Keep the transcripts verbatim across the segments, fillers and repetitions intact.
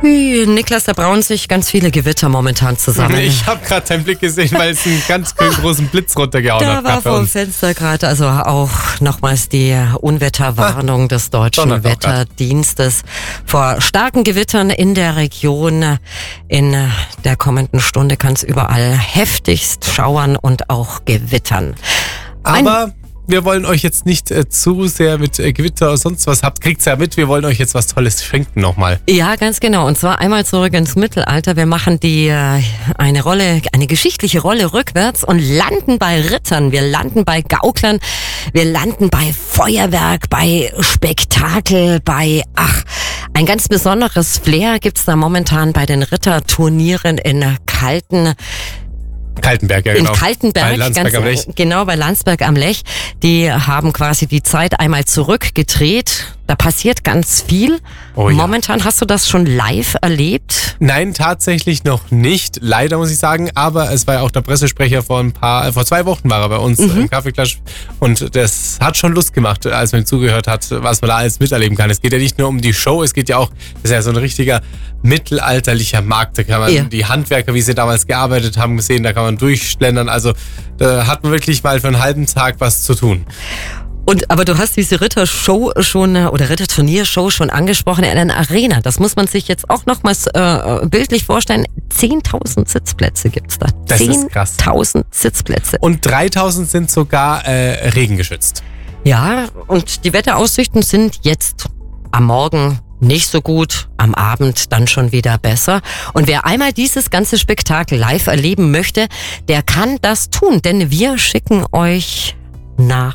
Wie Niklas, da brauen sich ganz viele Gewitter momentan zusammen. Ich habe gerade deinen Blick gesehen, weil es einen ganz großen Blitz runtergehauen da hat. Da war vor dem Fenster gerade, also auch nochmals die Unwetterwarnung ah, des Deutschen Wetterdienstes vor starken Gewittern in der Region. In der kommenden Stunde kann es überall heftigst schauern und auch gewittern. Aber Ein wir wollen euch jetzt nicht äh, zu sehr mit äh, Gewitter oder sonst was habt. Kriegt's ja mit, wir wollen euch jetzt was Tolles schenken nochmal. Ja, ganz genau. Und zwar einmal zurück ins Mittelalter. Wir machen die äh, eine Rolle, eine geschichtliche Rolle rückwärts und landen bei Rittern. Wir landen bei Gauklern. Wir landen bei Feuerwerk, bei Spektakel, bei, ach, ein ganz besonderes Flair gibt's da momentan bei den Ritterturnieren in Kalten. Kaltenberg, ja genau. In Kaltenberg, bei Landsberg ganz, am Lech. Genau, bei Landsberg am Lech. Die haben quasi die Zeit einmal zurückgedreht. Da passiert ganz viel. Oh ja. Momentan hast du das schon live erlebt? Nein, tatsächlich noch nicht. Leider muss ich sagen. Aber es war ja auch der Pressesprecher vor ein paar, äh, vor zwei Wochen war er bei uns mhm. im Kaffeeklatsch. Und das hat schon Lust gemacht, als man ihm zugehört hat, was man da alles miterleben kann. Es geht ja nicht nur um die Show, es geht ja auch, das ist ja so ein richtiger mittelalterlicher Markt. Da kann man ja. die Handwerker, wie sie damals gearbeitet haben, gesehen, da kann man durchschlendern. Also da hat man wirklich mal für einen halben Tag was zu tun. Und aber du hast diese Rittershow schon oder Ritterturniershow schon angesprochen in einer Arena. Das muss man sich jetzt auch nochmals äh, bildlich vorstellen. zehntausend Sitzplätze gibt's da. Das ist krass. zehntausend Sitzplätze. Und dreitausend sind sogar äh, regengeschützt. Ja, und die Wetteraussichten sind jetzt am Morgen nicht so gut, am Abend dann schon wieder besser. Und wer einmal dieses ganze Spektakel live erleben möchte, der kann das tun. Denn wir schicken euch nach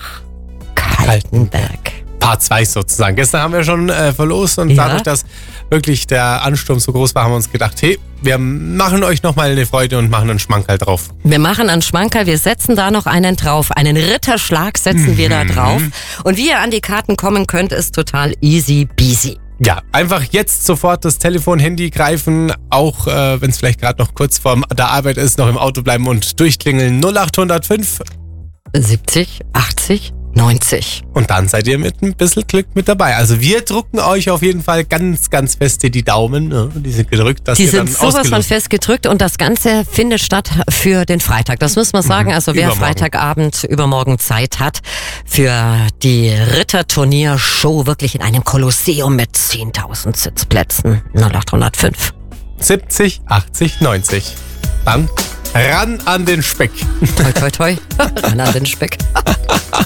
Kaltenberg. Part zwei sozusagen. Gestern haben wir schon äh, verlost und ja. dadurch, dass wirklich der Ansturm so groß war, haben wir uns gedacht, hey, wir machen euch nochmal eine Freude und machen einen Schmankerl drauf. Wir machen einen Schmankerl, wir setzen da noch einen drauf. Einen Ritterschlag setzen mhm. wir da drauf. Und wie ihr an die Karten kommen könnt, ist total easy peasy. Ja, einfach jetzt sofort das Telefon, Handy greifen, auch äh, wenn es vielleicht gerade noch kurz vor der Arbeit ist, noch im Auto bleiben und durchklingeln. null acht null fünf siebzig achtzig neunzig. Und dann seid ihr mit ein bisschen Glück mit dabei. Also wir drucken euch auf jeden Fall ganz, ganz feste die Daumen. Ja, die sind gedrückt, dass die ihr dann sind sowas von fest gedrückt und das Ganze findet statt für den Freitag. Das muss man sagen. Also wer übermorgen. Freitagabend übermorgen Zeit hat für die Ritterturniershow wirklich in einem Kolosseum mit zehntausend Sitzplätzen. null acht null fünf siebzig achtzig neunzig. Dann ran an den Speck. Toi, toi, toi. Ran an den Speck.